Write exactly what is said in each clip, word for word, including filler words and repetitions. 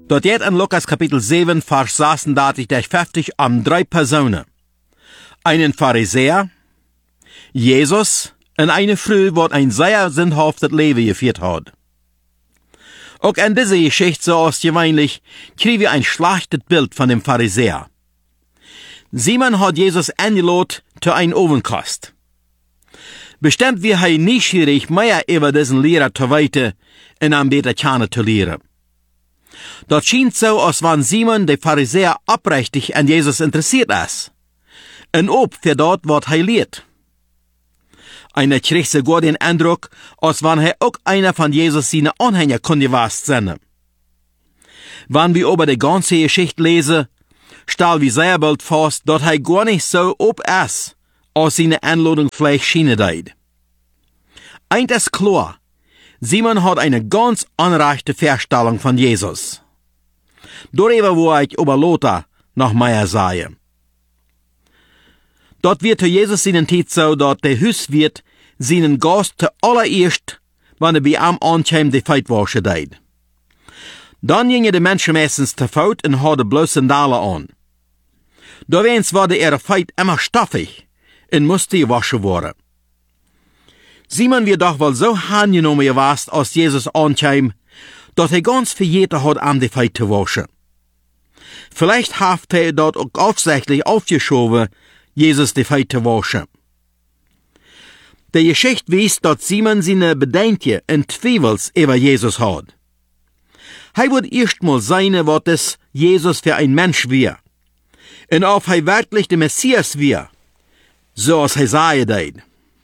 Dort geht in Lukas Kapitel sieben, Vers sechsunddreißig durch fünfzig um drei Personen. Einen Pharisäer, Jesus und eine Frau, die ein sehr sinnhaftes Leben geführt hat. Auch in dieser Geschichte, so als gewöhnlich, kriegen wir ein schlechtes Bild von dem Pharisäer. Simon hat Jesus eingeladen zu einem Ovenkost. Bestimmt wir er neugierig, mehr über diesen Lehrer zu weiter und ihn besser kennenzulernen. Dort scheint so, als wenn Simon, der Pharisäer, aufrichtig an Jesus interessiert ist. Und ob für dort, was er lehrt. Einer kriegt sogar den Eindruck, als wenn er auch einer von Jesus seine Anhänger kunde gewesen sein. Wenn wir über die ganze Geschichte lesen, stellt wir sehr bald fest, dass er gar nicht so ob ist, als seine Einladung vielleicht schienen deed. Eins ist klar, Simon hat eine ganz unrechte Vorstellung von Jesus. Darüber wo ich über Lothar noch mehr sage. Dort wird zu Jesus seinen Zeit so, dass der Hauswirt seinen Gast zuallererst, wenn er bei ihm ankommt, die Feitwasche deed. Dann gingen die Menschen meistens zu Fuß und hadden bloß Sandalen an. Daweens wurde ihre Feit immer stoffig und musste gewaschen worden. Simon wird doch wohl so angenommen gewesen, als Jesus ankam, dass er ganz verjährt hat, an die Feit zu waschen. Vielleicht hat er dort auch aufsichtlich aufgeschoben, Jesus die Feit zu waschen. Die Geschichte weist, dass Simon seine Bedenken und Zweifels über Jesus hat. Er wird erstmal sein, was es Jesus für ein Mensch war. Und ob er wirklich der Messias war, so als er sagen deed.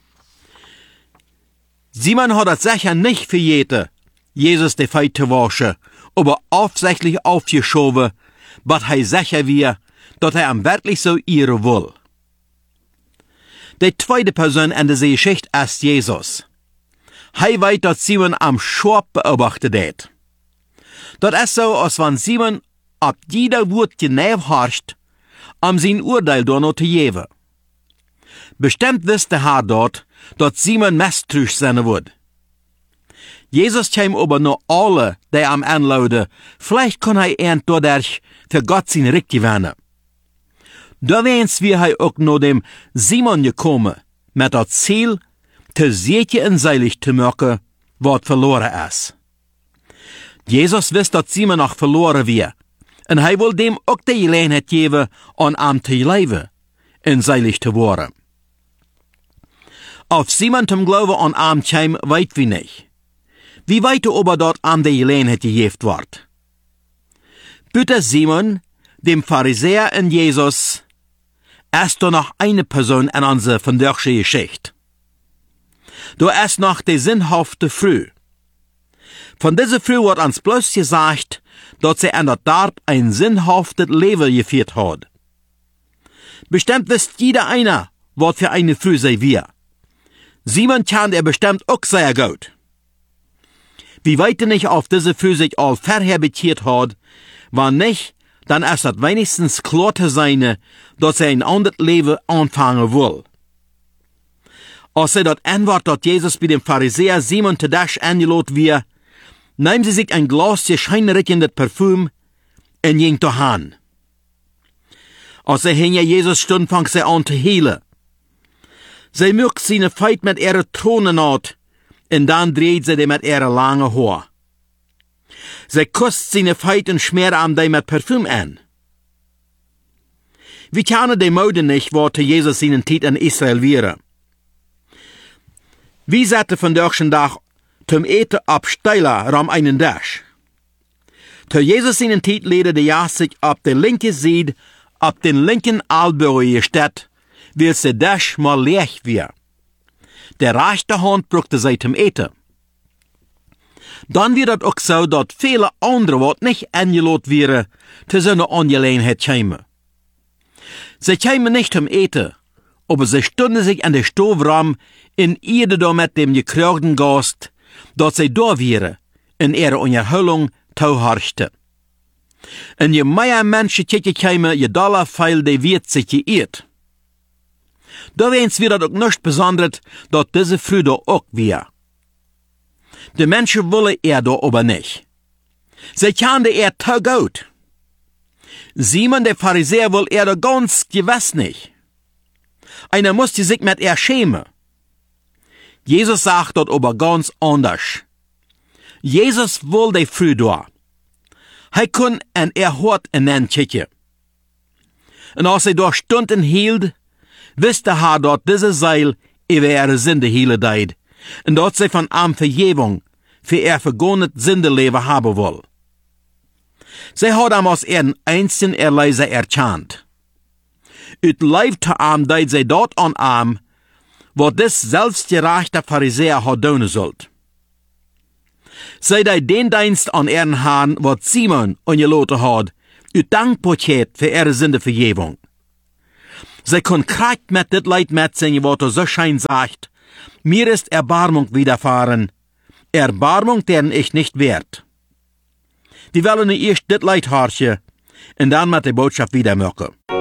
Simon hat es sicher nicht verjährt, Jesus die Feit zu waschen, aber aufsichtlich aufgeschoben, was er sicher war, dass er ihm wirklich so ehren will. Die zweite Person in dieser Geschichte ist Jesus. Er weiß, dass Simon am Schwab beobachtet hat. Das ist so, als wenn Simon ab jeder Wort genau horcht, um sein Urteil da noch zu geben. Bestimmt wusste er dort, dass Simon misstrauisch sein wird. Jesus kam aber noch alle, die am anlauten, vielleicht kann er erst dadurch für Gott sein Recht gewinnen. Daweens wir er auch noch dem Simon gekommen, mit das Ziel, zu sicher und seilig zu machen, was verloren ist. Jesus wusste, dass Simon noch verloren war, und er will dem auch die Gelegenheit geben, an ihm zu leben und seilig zu werden. Auf Simon zum Glauben an ihm kam, weit wie nicht. Wie weit aber dort an die Gelegenheit gegeben wird. Bitte Simon, dem Pharisäer und Jesus, ist da noch eine Person in unserer vandaagse Geschichte. Da ist noch die sinnhafte Frau. Von dieser Frau wird uns bloß gesagt, dass sie in der Tat ein sinnhaftes Leben geführt hat. Bestimmt wisst jeder einer, was für eine Frau sie wir. Simon kennt er bestimmt auch sehr gut. Wie weit er nicht auf diese Frau sich all verhabitiert hat, war nicht, dann ist das wenigstens klar zu sein, dass er ein anderes Leben anfangen will. Als er dort antwortet, dass Jesus bei dem Pharisäer Simon zu Tisch eingeladen wird, nehmen sie sich ein Glas scheinriechendes Parfüm und ging dahin. Als er hinter Jesus stund, fang sie an zu heulen. Sie mögt seine Feit mit ihren Thronen out, und dann dreht sie die mit ihren langen Haar. Sie kusst seine Feit und schmiert ihm die mit Parfüm an. Wir kennen die Mode nicht, wo Jesus seinen Tit in Israel wäre. Wie sagte von deutschen Tag zum Eten ab Steiler ram einen Dash. Zu Jesus seinen Tit lede die Jas sich ab der linke Seite, ab den linken Albury gestellt, weil se Dash mal leer wir. Der rechte Hand brauchte sie zum Eten. Dann wird es auch so, dass viele andere, die nicht eingeladen wären, zu so einer Angelegenheit kämen. Sie kämen nicht zum Eten, aber sie stunden sich an der Stoffraum in Erde da mit dem gekrönten Gast, dass sie da wären, in ihrer Unterhaltung zuhorchten. Und je mehr Menschen kämen, je doller viel die wird sich geirrt. Daweens wird es auch nicht besonders, dass diese Frau da auch wäre. Die Menschen wollen er da aber nicht. Sie kannte er te gut. Simon, der Pharisäer, will er doch ganz gewiss nicht. Einer musste sich mit er schämen. Jesus sagt dort aber ganz anders. Jesus will die früh da. Hij kon en er hoort in den Kirche. Und als er dort Stunden hielt, wusste er dort diese Seil über ihre Sünde hielen deed, und dort sie von ihm Vergebung für ihr vergonnet Sündeleben haben will. Sie hat ihm als ihren einzigen Erlöser erkannt. Ut Leib zu ihm deed sie dort an ihm, was das selbstgerechte Pharisäer hat tun sollt. Sie deed den Dienst an ihren Herrn, was Simon angeloten hat, ut Dankbarkeit für ihre Sündevergebung. Sie kon kracht mit dit Leid metzingen, was er so schein sagt, mir ist Erbarmung widerfahren, Erbarmung, deren ich nicht wert. Wir wollen erst dit Leid harchen, und dann mit der Botschaft wieder machen.